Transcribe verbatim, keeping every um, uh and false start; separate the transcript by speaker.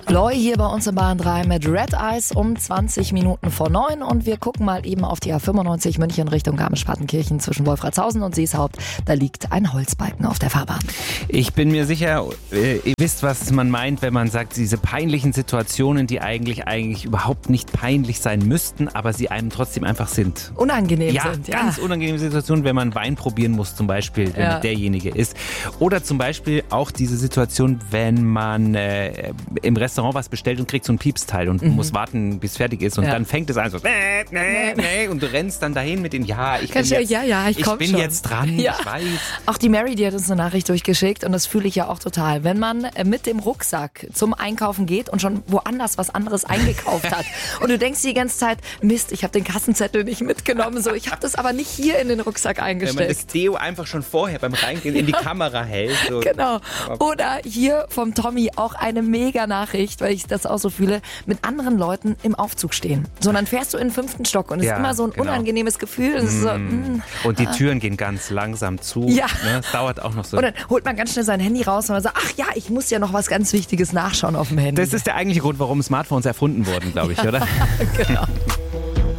Speaker 1: Loy hier bei uns in Bahn drei mit Red Eyes um zwanzig Minuten vor neun und wir gucken mal eben auf die A fünfundneunzig München Richtung Garmisch-Partenkirchen zwischen Wolfratshausen und Seeshaupt. Da liegt ein Holzbalken auf der Fahrbahn.
Speaker 2: Ich bin mir sicher, äh, ihr wisst, was man meint, wenn man sagt, diese peinlichen Situationen, die eigentlich eigentlich überhaupt nicht peinlich sein müssten, aber sie einem trotzdem einfach sind.
Speaker 1: Unangenehm
Speaker 2: ja,
Speaker 1: sind.
Speaker 2: Ja, ganz unangenehme Situationen, wenn man Wein probieren muss zum Beispiel, wenn
Speaker 1: Ja.
Speaker 2: man derjenige ist. Oder zum Beispiel auch diese Situation, wenn man äh, im Restaurant was bestellt und kriegt so ein Piepsteil und mhm. muss warten, bis es fertig ist und ja. dann fängt es an so nee, nee, nee, und du rennst dann dahin mit den ja, ich bin, jetzt,
Speaker 1: ja, ja, ich
Speaker 2: ich bin
Speaker 1: schon.
Speaker 2: jetzt dran,
Speaker 1: ja.
Speaker 2: ich weiß.
Speaker 1: Auch die Mary, die hat uns eine Nachricht durchgeschickt und das fühle ich ja auch total. Wenn man mit dem Rucksack zum Einkaufen geht und schon woanders was anderes eingekauft hat und du denkst die ganze Zeit, Mist, ich habe den Kassenzettel nicht mitgenommen, so, ich habe das aber nicht hier in den Rucksack eingesteckt.
Speaker 2: Wenn man das Deo einfach schon vorher beim Reingehen in die Kamera hält. So.
Speaker 1: Genau. Oder hier vom Tommy auch eine mega Nachricht, weil ich das auch so fühle, mit anderen Leuten im Aufzug stehen. So, dann fährst du in den fünften Stock und es
Speaker 2: ja,
Speaker 1: ist immer so ein
Speaker 2: genau.
Speaker 1: unangenehmes Gefühl. Und, mm. so, mm,
Speaker 2: und die
Speaker 1: ah.
Speaker 2: Türen gehen ganz langsam zu.
Speaker 1: Ja.
Speaker 2: Ne? Das dauert auch noch so.
Speaker 1: Und dann holt man ganz schnell sein Handy raus und man sagt, ach ja, ich muss ja noch was ganz Wichtiges nachschauen auf dem Handy.
Speaker 2: Das ist der eigentliche Grund, warum Smartphones erfunden wurden, glaube ich,
Speaker 1: ja,
Speaker 2: oder?
Speaker 1: Genau.